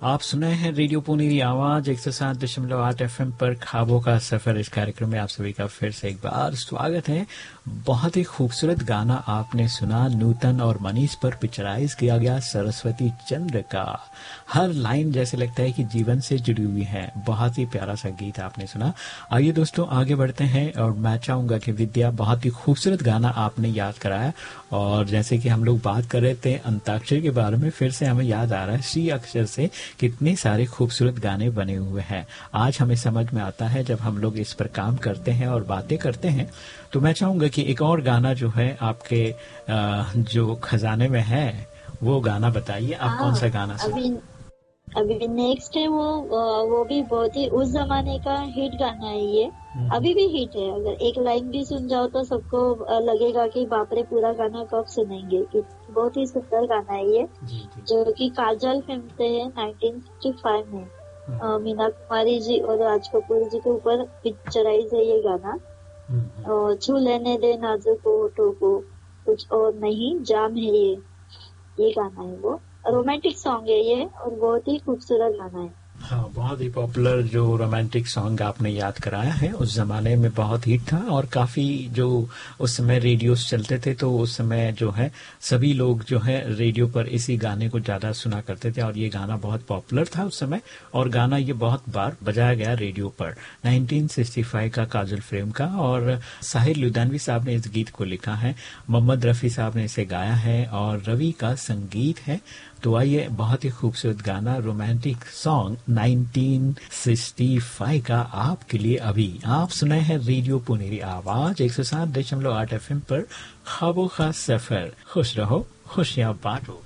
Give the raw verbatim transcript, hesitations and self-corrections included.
आप सुने हैं रेडियो पुनेरी आवाज एक सौ सात दशमलव आठ एफ एम पर ख्वाबों का सफर। इस कार्यक्रम में आप सभी का फिर से एक बार स्वागत है। बहुत ही खूबसूरत गाना आपने सुना, नूतन और मनीष पर पिक्चराइज किया गया सरस्वती चंद्र का। हर लाइन जैसे लगता है कि जीवन से जुड़ी हुई है। बहुत ही प्यारा सा गीत आपने सुना। आइए दोस्तों आगे बढ़ते हैं और मैं चाहूंगा कि विद्या, बहुत ही खूबसूरत गाना आपने याद कराया। और जैसे कि हम लोग बात कर रहे थे अंताक्षरी के बारे में, फिर से हमें याद आ रहा है सी अक्षर से कितने सारे खूबसूरत गाने बने हुए हैं। आज हमें समझ में आता है जब हम लोग इस पर काम करते हैं और बातें करते हैं। तो मैं चाहूंगा कि एक और गाना जो है आपके जो खजाने में है वो गाना बताइए। आप कौन सा गाना सुन? अभी अभी नेक्स्ट है वो वो भी बहुत ही उस जमाने का हिट गाना है ये। अभी भी हिट है। अगर एक लाइन भी सुन जाओ तो सबको लगेगा कि बाप रे पूरा गाना कब सुनेंगे। बहुत ही सुंदर गाना है ये, जो कि काजल फिल्म से है नाइनटीन सिक्सटी फाइव में। आ, मीना कुमारी जी और राज कपूर जी के ऊपर पिक्चराइज है ये गाना। छू लेने दे नाजुक होठों को, कुछ और नहीं जाम है ये ये गाना है। वो रोमांटिक सॉन्ग है ये और बहुत ही खूबसूरत गाना है। हाँ, बहुत ही पॉपुलर जो रोमांटिक सॉन्ग आपने याद कराया है, उस जमाने में बहुत हिट था। और काफी जो उस समय रेडियोस चलते थे तो उस समय जो है सभी लोग जो है रेडियो पर इसी गाने को ज्यादा सुना करते थे और ये गाना बहुत पॉपुलर था उस समय। और गाना ये बहुत बार बजाया गया रेडियो पर। नाइनटीन सिक्सटी फाइव का काजल फिल्म का। और साहिर लुधियानवी साहब ने इस गीत को लिखा है, मोहम्मद रफी साहब ने इसे गाया है और रवि का संगीत है। तो आइए, बहुत ही खूबसूरत गाना, romantic song nineteen sixty five का आपके लिए अभी आप सुनाए हैं रेडियो पुनेरी आवाज एक सौ सात दशमलव आठ एफ एम पर ख्वाबों का सफर। खुश रहो, खुशियां बांटो।